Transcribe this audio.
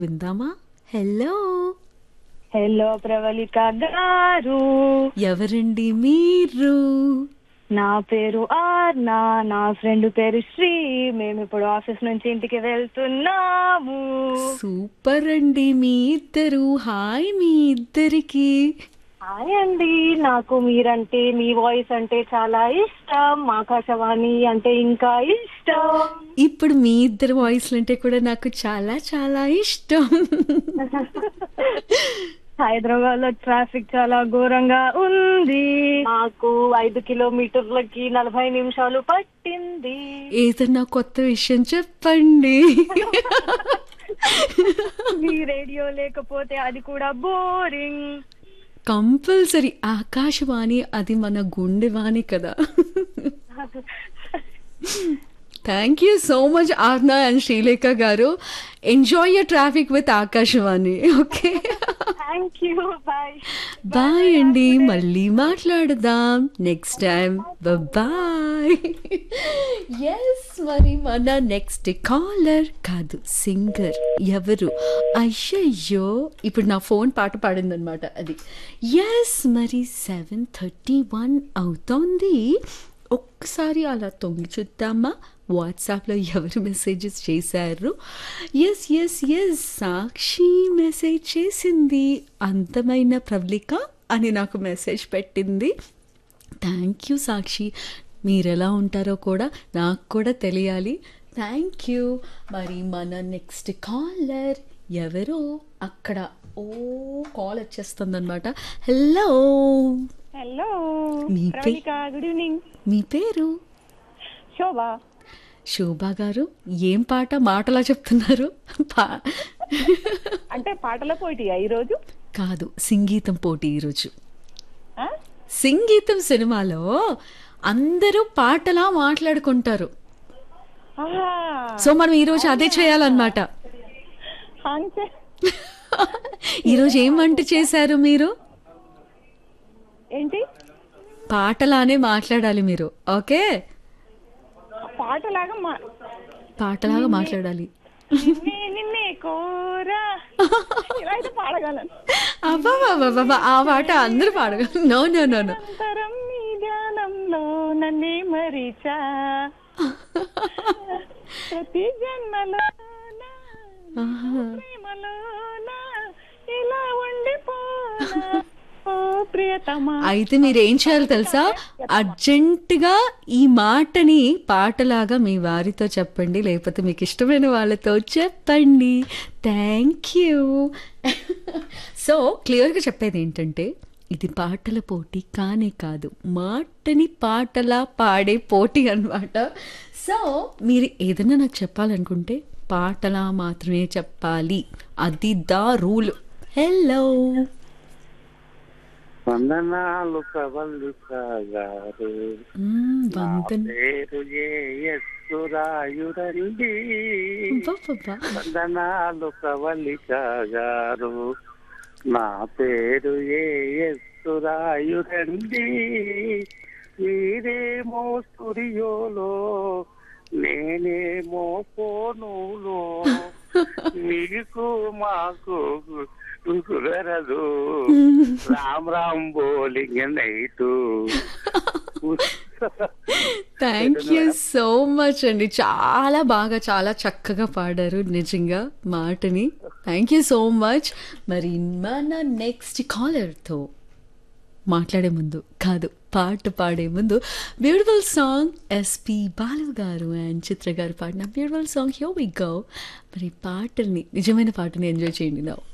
విందామా? Hello! Hello Pravalika గారు, ఎవరండి మీరు? నా పేరు ఆర్నా, నా ఫ్రెండ్ పేరు శ్రీ. మేము ఇప్పుడు ఆఫీస్ నుంచి ఇంటికి వెళ్తున్నాము. సూపర్ అండి మీ ఇద్దరు. హాయ్ మీ ఇద్దరికి. హాయ్ అండి, నాకు మీరంటే మీ వాయిస్ అంటే చాలా ఇష్టం, ఆకాశవాణి అంటే ఇంకా ఇష్టం. ఇప్పుడు మీ ఇద్దరు వాయిస్లు అంటే కూడా నాకు చాలా చాలా ఇష్టం. హైదరాబాద్ లో ట్రాఫిక్ చాలా ఘోరంగా ఉంది. మాకు 5 కిలోమీటర్లకి 40 నిమిషాలు పట్టింది. ఏదన్నా కొత్త విషయం చెప్పండి. మీ రేడియో లేకపోతే అది కూడా బోరింగ్. కంపల్సరీ ఆకాశవాణి, అది మన గుండెవాణి కదా. Thank you so much ఆర్నా and Srilekha గారు. Enjoy your traffic with Akashvani. Okay, thank you, bye. Bye అండి. మళ్ళీ మాట్లాడదాం నెక్స్ట్ టైం. బాయ్. ఎస్, మరి మన నెక్స్ట్ కాలర్ కాదు, సింగర్ ఎవరు? అయ్యయ్యో, ఇప్పుడు నా ఫోన్ పాట పాడిందనమాట అది. ఎస్, మరి 7:31 అవుతోంది. ఒక్కసారి అలా తొంగి చూద్దామా వాట్సాప్లో ఎవరు మెసేజెస్ చేశారు? ఎస్ ఎస్ ఎస్, సాక్షి మెసేజ్ చేసింది. అందమైన ప్రవళిక అని నాకు మెసేజ్ పెట్టింది. థ్యాంక్ యూ సాక్షి. మీరు ఎలా ఉంటారో కూడా నాకు కూడా తెలియాలి. Thank you. మరి మన నెక్స్ట్ కాలర్ ఎవరో అక్కడ. ఓ, కాల్ వచ్చేస్తుందన్నమాట. హలో. హలో మీ ప్రవళిక, గుడ్ ఈవినింగ్. మీ పేరు? శోభా. శోభా గారు, ఏం పాట మాటలా చెప్తున్నారు? అంటే పాటల పోటీయా ఈరోజు? కాదు, సంగీతం పోటీ ఈరోజు. సంగీతం సినిమాలో అందరూ పాటలా మాట్లాడుకుంటారు. సో మనం ఈరోజు అదే చేయాలన్నమాట. ఈరోజు ఏం వంట చేశారు మీరు? ఏంటి? పాటలానే మాట్లాడాలి మీరు. ఓకే, పాటలాగా మాట్లాడాలి. నిన్నే కోరా ఇలా అయితే పాడగలను. అబ్బా, ఆ పాట అందరూ పాడగలరు. No no no no. నిరంతరం నీ ధ్యానంలో నన్నే మరిచా, ప్రతి జన్మలో ప్రేమలోన ఇలా ఉండిపోనా ఓ ప్రియతమా. అయితే మీరు ఏం చేయాలి తెలుసా? అర్జెంటుగా ఈ మాటని పాటలాగా మీ వారితో చెప్పండి, లేకపోతే మీకు ఇష్టమైన వాళ్ళతో చెప్పండి. Thank you. సో క్లియర్గా చెప్పేది ఏంటంటే, ఇది పాటల పోటీ కానే కాదు, మాటని పాటలా పాడే పోటీ అన్నమాట. సో మీరు ఏదైనా నాకు చెప్పాలనుకుంటే పాటలా మాత్రమే చెప్పాలి. అది దా రూల్. హలో. వందనాలు ప్రవళిక గారు, నా పేరు యేసురాయురండి. వందనాలు ప్రవళిక గారు, నా పేరు యేసురాయురండి. మీరేమో స్టూడియోలో, నేనేమో ఫోనులో, మీకు మాకు కుదరదు. Ram Ram bowling night. Thank you so much అండి. చాలా బాగా, చాలా చక్కగా పాడారు నిజంగా మాటని. Thank you so much. మరి మన నెక్స్ట్ కాలర్తో మాట్లాడే ముందు కాదు, పాట పాడే ముందు బ్యూటిఫుల్ సాంగ్ ఎస్పి బాలు గారు అండ్ చిత్ర గారు పాడిన beautiful song here we go. మరి పాటల్ని, నిజమైన పాటని ఎంజాయ్ చేయండి నా.